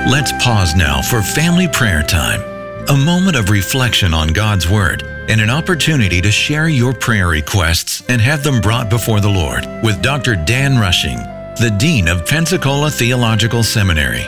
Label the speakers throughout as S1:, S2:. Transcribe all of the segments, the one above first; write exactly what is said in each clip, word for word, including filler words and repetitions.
S1: Let's pause now for family prayer time, a moment of reflection on God's Word and an opportunity to share your prayer requests and have them brought before the Lord with Doctor Dan Rushing, the Dean of Pensacola Theological Seminary.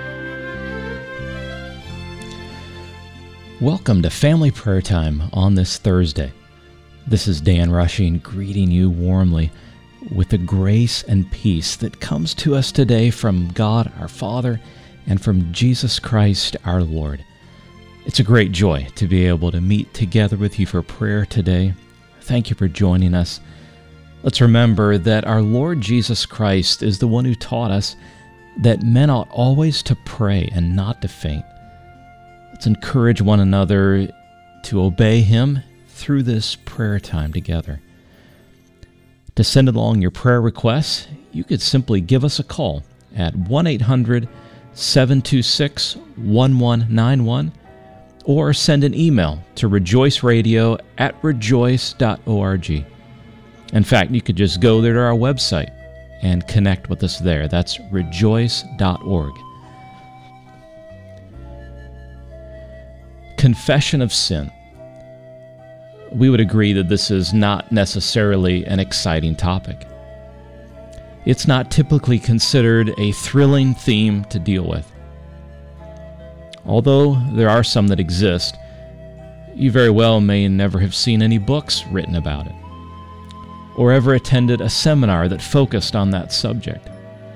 S2: Welcome to Family Prayer Time on this Thursday. This is Dan Rushing greeting you warmly with the grace and peace that comes to us today from God our Father and from Jesus Christ our Lord. It's a great joy to be able to meet together with you for prayer today. Thank you for joining us. Let's remember that our Lord Jesus Christ is the one who taught us that men ought always to pray and not to faint. Let's encourage one another to obey Him through this prayer time together. To send along your prayer requests, you could simply give us a call at one eight hundred seven two six one one nine one or send an email to rejoiceradio at rejoice dot org. In fact, you could just go there to our website and connect with us there. That's rejoice dot org. Confession of sin. We would agree that this is not necessarily an exciting topic. It's not typically considered a thrilling theme to deal with. Although there are some that exist, you very well may never have seen any books written about it, or ever attended a seminar that focused on that subject.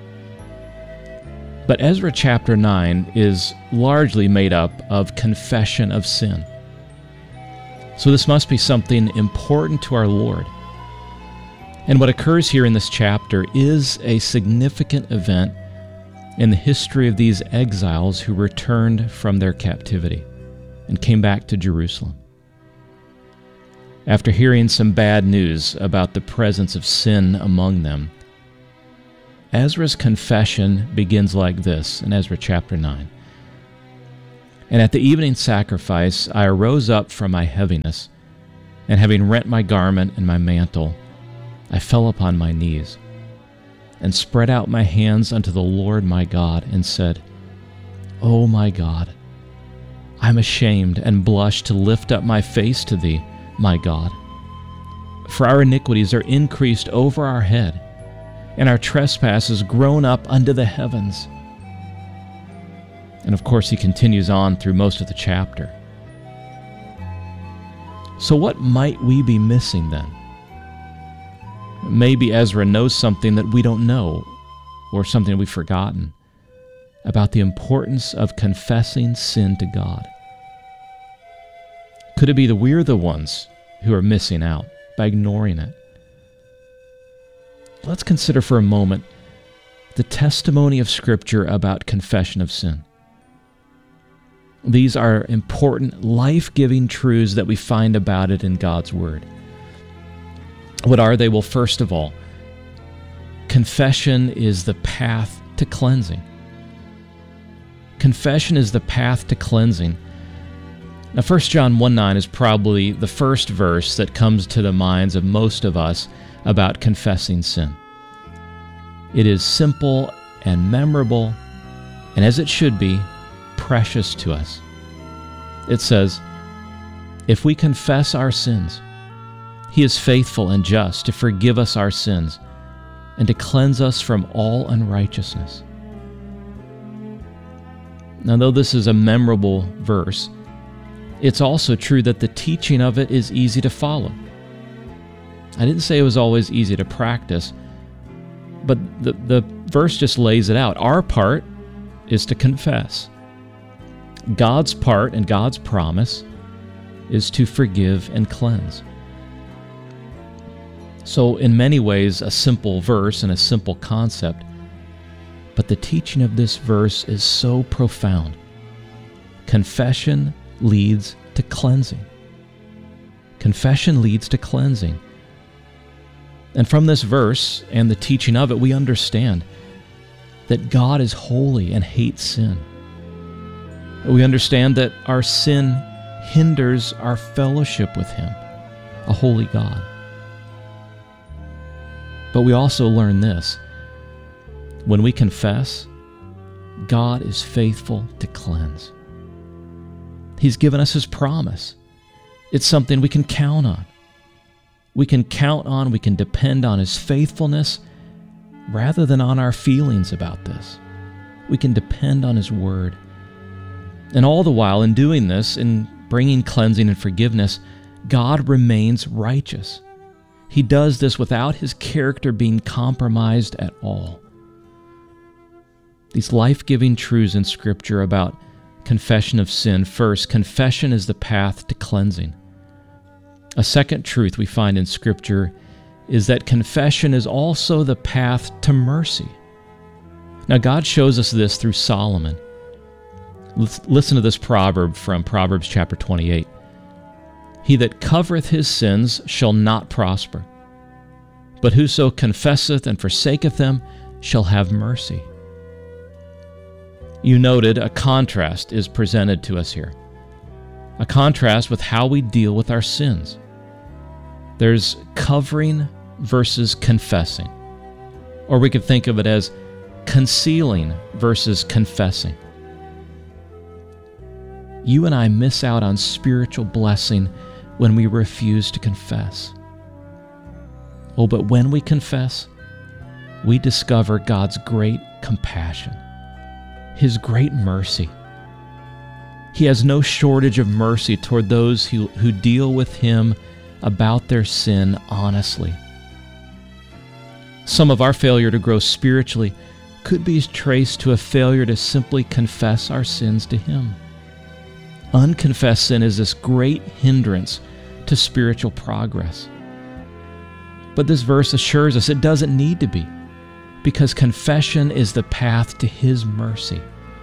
S2: But Ezra chapter nine is largely made up of confession of sin. So this must be something important to our Lord. And what occurs here in this chapter is a significant event in the history of these exiles who returned from their captivity and came back to Jerusalem. After hearing some bad news about the presence of sin among them, Ezra's confession begins like this in Ezra chapter nine. And at the evening sacrifice I arose up from my heaviness, and having rent my garment and my mantle, I fell upon my knees, and spread out my hands unto the Lord my God, and said, O my God, I am ashamed and blush to lift up my face to Thee, my God. For our iniquities are increased over our head, and our trespasses grown up unto the heavens. And of course he continues on through most of the chapter. So what might we be missing then? Maybe Ezra knows something that we don't know, or something we've forgotten, about the importance of confessing sin to God. Could it be that we're the ones who are missing out by ignoring it? Let's consider for a moment the testimony of Scripture about confession of sin. These are important, life-giving truths that we find about it in God's Word. What are they? Well, first of all, confession is the path to cleansing. Confession is the path to cleansing. Now, First John one nine is probably the first verse that comes to the minds of most of us about confessing sin. It is simple and memorable, and as it should be, precious to us. It says, if we confess our sins, He is faithful and just to forgive us our sins and to cleanse us from all unrighteousness. Now, though this is a memorable verse, it's also true that the teaching of it is easy to follow. I didn't say it was always easy to practice, but the, the verse just lays it out. Our part is to confess. God's part and God's promise is to forgive and cleanse. So in many ways, a simple verse and a simple concept, but the teaching of this verse is so profound. Confession leads to cleansing. Confession leads to cleansing. And from this verse and the teaching of it, we understand that God is holy and hates sin. We understand that our sin hinders our fellowship with Him, a holy God. But we also learn this. When we confess, God is faithful to cleanse. He's given us His promise. It's something we can count on. We can count on, we can depend on His faithfulness rather than on our feelings about this. We can depend on His word. And all the while, in doing this, in bringing cleansing and forgiveness, God remains righteous. He does this without His character being compromised at all. These life-giving truths in Scripture about confession of sin. First, confession is the path to cleansing. A second truth we find in Scripture is that confession is also the path to mercy. Now, God shows us this through Solomon. Let's listen to this proverb from Proverbs chapter twenty-eight. He that covereth his sins shall not prosper, but whoso confesseth and forsaketh them shall have mercy. You noted a contrast is presented to us here. A contrast with how we deal with our sins. There's covering versus confessing. Or we could think of it as concealing versus confessing. You and I miss out on spiritual blessing when we refuse to confess. Oh, but when we confess, we discover God's great compassion, His great mercy. He has no shortage of mercy toward those who, who deal with Him about their sin honestly. Some of our failure to grow spiritually could be traced to a failure to simply confess our sins to Him. Unconfessed sin is this great hindrance to spiritual progress. But this verse assures us it doesn't need to be, because confession is the path to His mercy.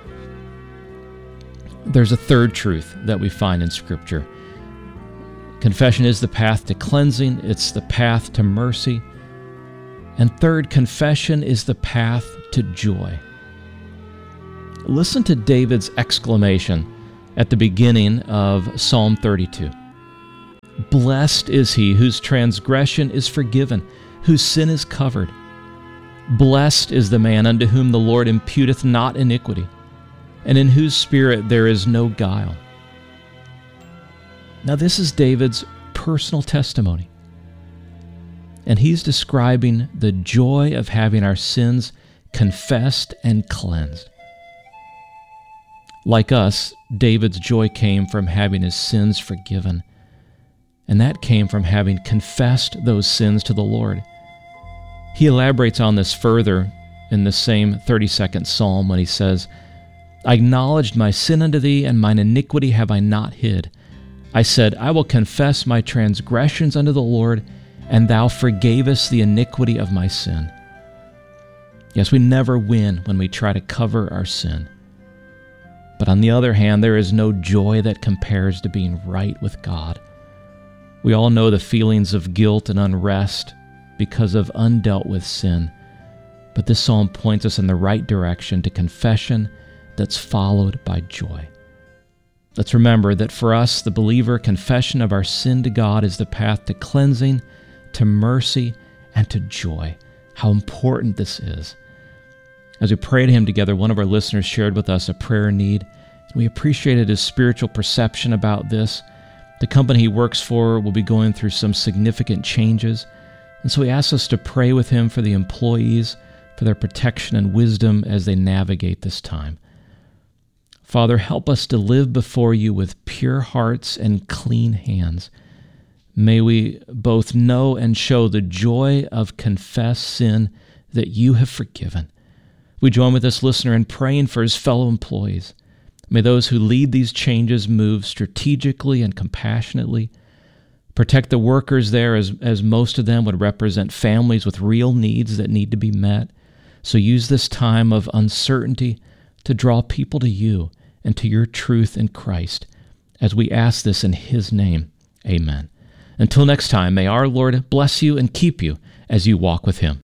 S2: There's a third truth that we find in Scripture. Confession is the path to cleansing, it's the path to mercy. And third, confession is the path to joy. Listen to David's exclamation at the beginning of Psalm thirty-two. Blessed is he whose transgression is forgiven, whose sin is covered. Blessed is the man unto whom the Lord imputeth not iniquity, and in whose spirit there is no guile. Now this is David's personal testimony, and he's describing the joy of having our sins confessed and cleansed. Like us, David's joy came from having his sins forgiven, and that came from having confessed those sins to the Lord. He elaborates on this further in the same thirty-second Psalm when he says, I acknowledged my sin unto thee, and mine iniquity have I not hid. I said, I will confess my transgressions unto the Lord, and thou forgavest the iniquity of my sin. Yes, we never win when we try to cover our sin. But on the other hand, there is no joy that compares to being right with God. We all know the feelings of guilt and unrest because of undealt with sin. But this psalm points us in the right direction to confession that's followed by joy. Let's remember that for us, the believer, confession of our sin to God is the path to cleansing, to mercy, and to joy. How important this is. As we prayed to Him together, one of our listeners shared with us a prayer need. We appreciated his spiritual perception about this. The company he works for will be going through some significant changes, and so he asked us to pray with him for the employees, for their protection and wisdom as they navigate this time. Father, help us to live before you with pure hearts and clean hands. May we both know and show the joy of confessed sin that you have forgiven. We join with this listener in praying for his fellow employees. May those who lead these changes move strategically and compassionately. Protect the workers there, as, as most of them would represent families with real needs that need to be met. So use this time of uncertainty to draw people to you and to your truth in Christ. As we ask this in His name, amen. Until next time, may our Lord bless you and keep you as you walk with Him.